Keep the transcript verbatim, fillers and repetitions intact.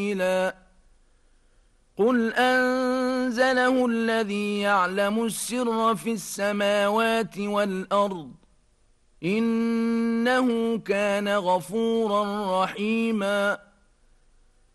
قل أنزله الذي يعلم السر في السماوات والأرض إنه كان غفورا رحيما